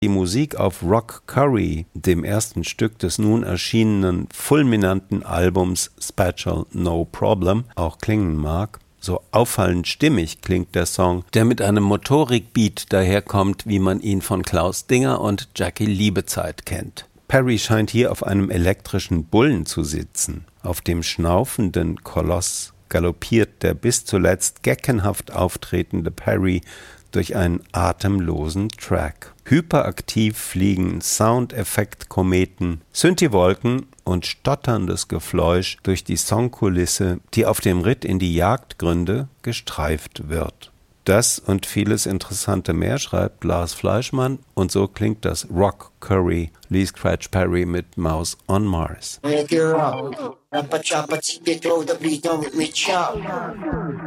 Die Musik auf Rock Curry, dem ersten Stück des nun erschienenen fulminanten Albums Spatial No Problem, auch klingen mag, so auffallend stimmig klingt der Song, der mit einem Motorik-Beat daherkommt, wie man ihn von Klaus Dinger und Jackie Liebezeit kennt. Perry scheint hier auf einem elektrischen Bullen zu sitzen. Auf dem schnaufenden Koloss galoppiert der bis zuletzt geckenhaft auftretende Perry durch einen atemlosen Track. Hyperaktiv fliegen Soundeffekt-Kometen, Synthi-Wolken und stotterndes Gefläusch durch die Songkulisse, die auf dem Ritt in die Jagdgründe gestreift wird. Das und vieles Interessante mehr schreibt Lars Fleischmann und so klingt das Rock Curry Lee Scratch Perry mit Mouse on Mars.